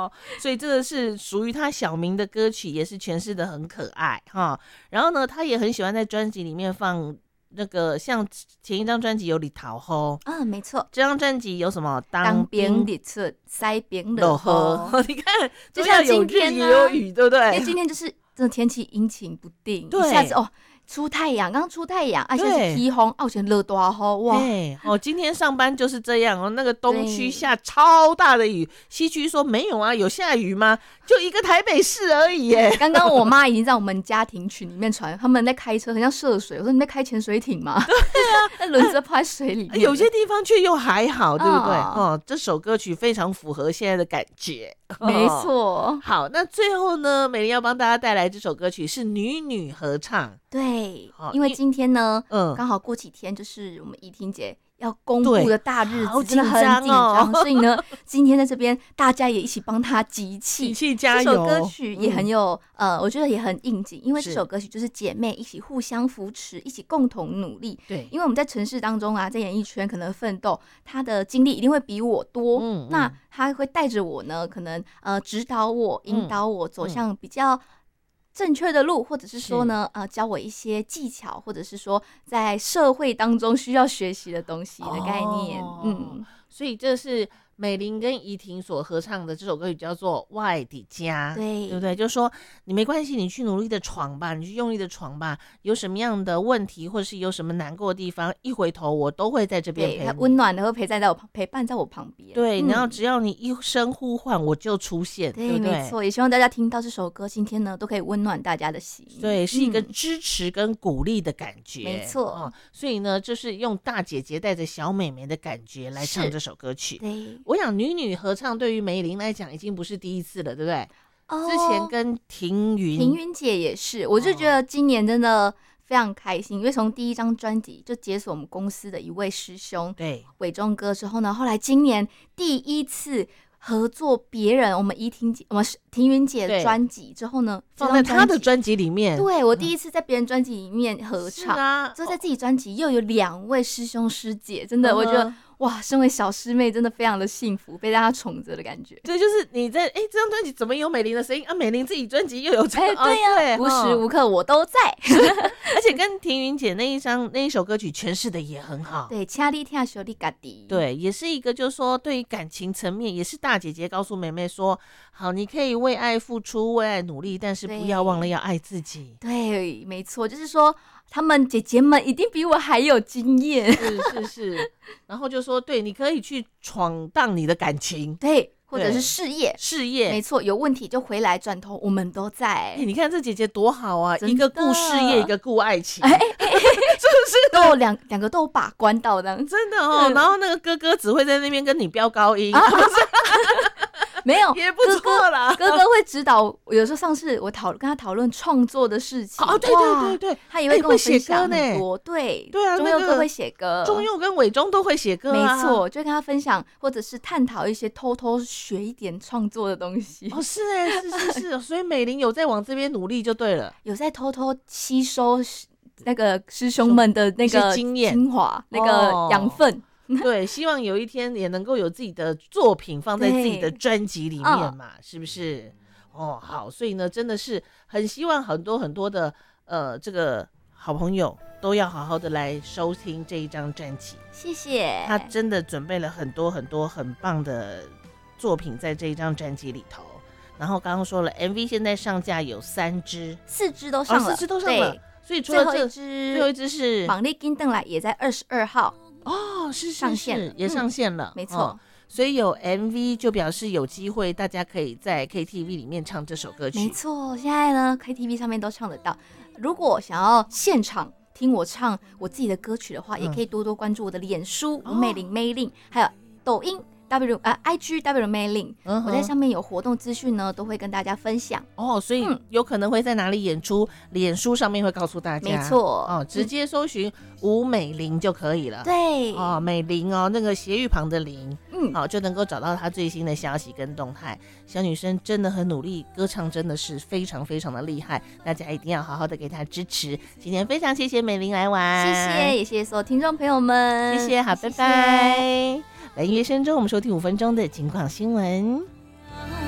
所以这个是属于他小名的歌曲，也是诠释的很可爱哈。然后呢，他也很喜欢在专辑里面放那个，像前一张专辑有李桃后， 没错， 这张专辑有什么当兵的出塞兵的后， 你看， 就像今天也有雨，对不对？ 因为今天就是这天气阴晴不定， 对， 一下子出太阳，刚出太阳，现在是起风，我前热大雨，哇！ 今天上班就是这样那个东区下超大的雨，西区说没有啊，有下雨吗？就一个台北市而已耶。 刚刚我妈已经在我们家庭群里面传，他们在开车，很像涉水。我说你在开潜水艇吗？对啊，那轮子泡在水里面。 有些地方却又还好，对不对？这首歌曲非常符合现在的感觉。 没错。 好，那最后呢，美玲要帮大家带来这首歌曲是女女合唱。 对，因为今天呢，刚好过几天就是我们怡婷姐要公布的大日子，真的很紧张，所以呢，今天在这边大家也一起帮她集气加油。 这首歌曲也很有我觉得也很应景，因为这首歌曲就是姐妹一起互相扶持，一起共同努力。 对， 因为我们在城市当中啊，在演艺圈可能奋斗，她的经历一定会比我多，那她会带着我呢，可能指导我、引导我走向比较正确的路，或者是说呢，教我一些技巧，或者是说在社会当中需要学习的东西的概念。 所以这是美玲跟怡婷所合唱的这首歌曲，叫做《我的家》，对不对？就是说你没关系，你去努力的闯吧，你去用力的闯吧，有什么样的问题，或者是有什么难过的地方，一回头我都会在这边陪你， 他温暖的会陪伴在我旁边。 对，然后只要你一声呼唤，我就出现，对不对？ 没错，也希望大家听到这首歌，今天呢都可以温暖大家的心。 对，是一个支持跟鼓励的感觉， 没错。 所以呢，就是用大姐姐带着小妹妹的感觉来唱这首歌曲。 对， 我想女女合唱对于美玲来讲已经不是第一次了，对不对？之前跟庭云姐也是，我就觉得今年真的非常开心，因为从第一张专辑就解锁我们公司的一位师兄， 对， 伟忠哥之后呢，后来今年第一次合作别人，我们庭云姐的专辑之后呢， 放在她的专辑里面， 对，我第一次在别人专辑里面合唱，之后在自己专辑又有2位师兄师姐，真的我觉得哇，身为小师妹真的非常的幸福，被大家宠着的感觉。 对，就是你在这张专辑怎么有美玲的声音啊？美玲自己专辑又有对呀，无时无刻我都在。 而且跟庭云姐那一首歌曲诠释的也很好。 对，请你听小你家己。 对，也是一个就是说对于感情层面，也是大姐姐告诉妹妹说，好，你可以为爱付出，为爱努力，但是不要忘了要爱自己。 对，没错，就是说她们姐姐们一定比我还有经验。 是。然后就说，对，你可以去闯荡你的感情， 对，或者是事业，没错，有问题就回来转头，我们都在。 你看这姐姐多好啊，一个顾事业，一个顾爱情，是不是？ 都两个都有把关到的， 真的然后那个哥哥只会在那边跟你飙高音， 没有， 也不错啦。 哥哥会指导，有时候上次我跟他讨论创作的事情， 对， 他也会跟我分享很多。对啊， 中佑哥会写歌， 中佑跟伟忠都会写歌， 没错，就跟他分享或者是探讨一些偷学一点创作的东西。 是，所以美玲有在往这边努力就对了， 有在偷吸收那个师兄们的那个经验、 精华、那个养分。 对，希望有一天也能够有自己的作品放在自己的专辑里面嘛，是不是？好，所以呢，真的是很希望很多很多的这个好朋友都要好好的来收听这一张专辑。 谢谢， 他真的准备了很多很多很棒的作品在这一张专辑里头。然后刚刚说了 MV 现在上架有4支都上了，所以除了最后一支是忙里跟邓来也在22号是上线了， 也上线了， 没错。 所以有 MV 就表示有机会大家可以在 KTV 里面唱这首歌曲。 没错，现在呢 KTV 上面都唱得到。如果想要现场听我唱我自己的歌曲的话，也可以多多关注我的脸书吴美玲 Maylin， 还有抖音IG W Maylin， 我在上面有活动资讯呢，都会跟大家分享。 所以有可能会在哪里演出，脸书上面会告诉大家。 没错， 直接搜寻吴美玲就可以了。 对， 美玲那个斜玉旁的玲，就能够找到她最新的消息跟动态。小女生真的很努力，歌唱真的是非常非常的厉害，大家一定要好好的给她支持。今天非常谢谢美玲来玩， 谢谢，也谢谢所有听众朋友们， 谢谢，好，拜拜。来音乐声中，我们收听5分钟的警广新闻。